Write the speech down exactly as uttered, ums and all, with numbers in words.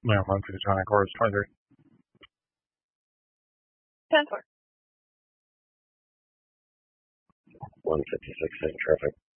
Yeah, one fifty-nine cars, twenty-three. ten four. one fifty-six in traffic.